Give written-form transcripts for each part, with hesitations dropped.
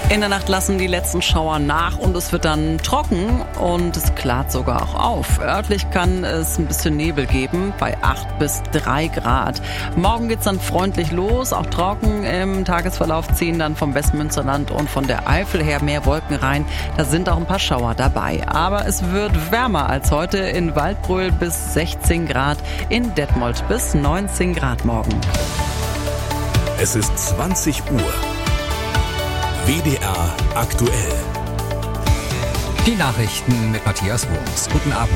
In der Nacht lassen die letzten Schauer nach und es wird dann trocken und es klart sogar auch auf. Örtlich kann es ein bisschen Nebel geben, bei 8 bis 3 Grad. Morgen geht's dann freundlich los, auch trocken. Im Tagesverlauf ziehen dann vom Westmünsterland und von der Eifel her mehr Wolken rein. Da sind auch ein paar Schauer dabei. Aber es wird wärmer als heute, in Waldbröl bis 16 Grad, in Detmold bis 19 Grad morgen. Es ist 20 Uhr. WDR aktuell. Die Nachrichten mit Matthias Wurms. Guten Abend.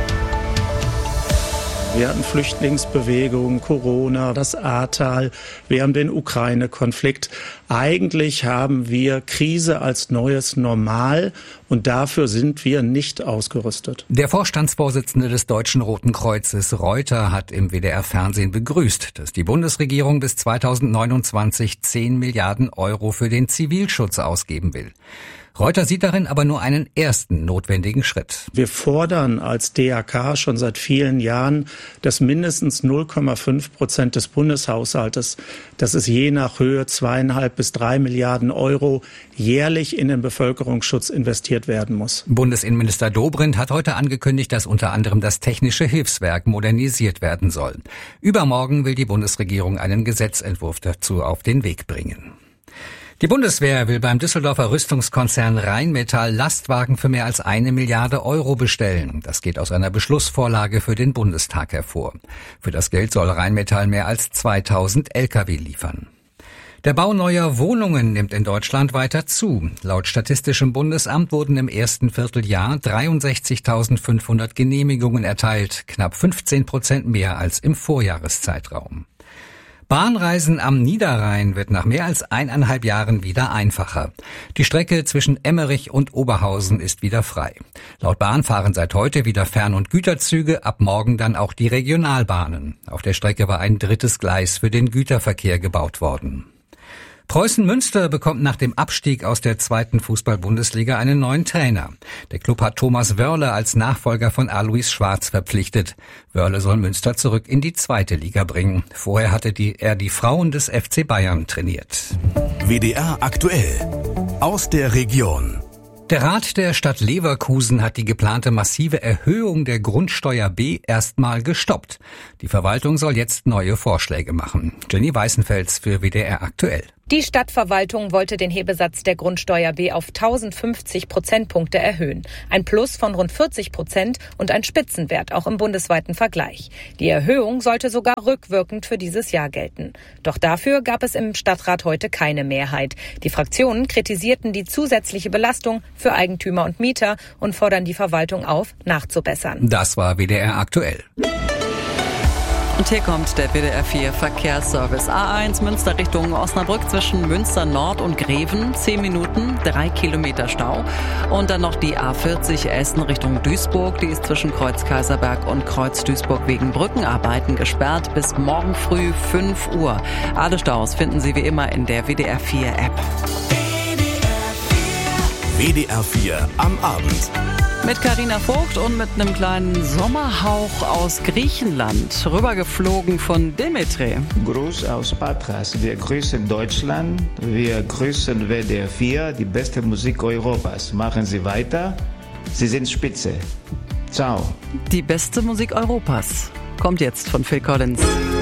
Wir hatten Flüchtlingsbewegung, Corona, das Ahrtal, wir haben den Ukraine-Konflikt. Eigentlich haben wir Krise als neues Normal und dafür sind wir nicht ausgerüstet. Der Vorstandsvorsitzende des Deutschen Roten Kreuzes, Reuter, hat im WDR-Fernsehen begrüßt, dass die Bundesregierung bis 2029 10 Milliarden Euro für den Zivilschutz ausgeben will. Reuter sieht darin aber nur einen ersten notwendigen Schritt. Wir fordern als DRK schon seit vielen Jahren, dass mindestens 0,5% des Bundeshaushaltes, das ist je nach Höhe 2,5 bis 3 Milliarden Euro, jährlich in den Bevölkerungsschutz investiert werden muss. Bundesinnenminister Dobrindt hat heute angekündigt, dass unter anderem das Technische Hilfswerk modernisiert werden soll. Übermorgen will die Bundesregierung einen Gesetzentwurf dazu auf den Weg bringen. Die Bundeswehr will beim Düsseldorfer Rüstungskonzern Rheinmetall Lastwagen für mehr als 1 Milliarde Euro bestellen. Das geht aus einer Beschlussvorlage für den Bundestag hervor. Für das Geld soll Rheinmetall mehr als 2000 Lkw liefern. Der Bau neuer Wohnungen nimmt in Deutschland weiter zu. Laut Statistischem Bundesamt wurden im ersten Vierteljahr 63.500 Genehmigungen erteilt, knapp 15% mehr als im Vorjahreszeitraum. Bahnreisen am Niederrhein wird nach mehr als 1,5 Jahren wieder einfacher. Die Strecke zwischen Emmerich und Oberhausen ist wieder frei. Laut Bahn fahren seit heute wieder Fern- und Güterzüge, ab morgen dann auch die Regionalbahnen. Auf der Strecke war ein drittes Gleis für den Güterverkehr gebaut worden. Preußen Münster bekommt nach dem Abstieg aus der 2. Fußball-Bundesliga einen neuen Trainer. Der Klub hat Thomas Wörle als Nachfolger von Alois Schwarz verpflichtet. Wörle soll Münster zurück in die 2. Liga bringen. Vorher hatte er die Frauen des FC Bayern trainiert. WDR aktuell. Aus der Region. Der Rat der Stadt Leverkusen hat die geplante massive Erhöhung der Grundsteuer B erstmal gestoppt. Die Verwaltung soll jetzt neue Vorschläge machen. Jenny Weißenfels für WDR aktuell. Die Stadtverwaltung wollte den Hebesatz der Grundsteuer B auf 1050 Prozentpunkte erhöhen. Ein Plus von rund 40% und ein Spitzenwert auch im bundesweiten Vergleich. Die Erhöhung sollte sogar rückwirkend für dieses Jahr gelten. Doch dafür gab es im Stadtrat heute keine Mehrheit. Die Fraktionen kritisierten die zusätzliche Belastung für Eigentümer und Mieter und fordern die Verwaltung auf, nachzubessern. Das war WDR aktuell. Und hier kommt der WDR 4 Verkehrsservice. A1 Münster Richtung Osnabrück zwischen Münster Nord und Greven. 10 Minuten, 3 Kilometer Stau. Und dann noch die A40 Essen Richtung Duisburg. Die ist zwischen Kreuz Kaiserberg und Kreuz Duisburg wegen Brückenarbeiten gesperrt bis morgen früh 5 Uhr. Alle Staus finden Sie wie immer in der WDR 4 App. WDR 4 am Abend. Mit Carina Vogt und mit einem kleinen Sommerhauch aus Griechenland. Rübergeflogen von Dimitri. Gruß aus Patras. Wir grüßen Deutschland. Wir grüßen WDR 4, die beste Musik Europas. Machen Sie weiter. Sie sind spitze. Ciao. Die beste Musik Europas kommt jetzt von Phil Collins.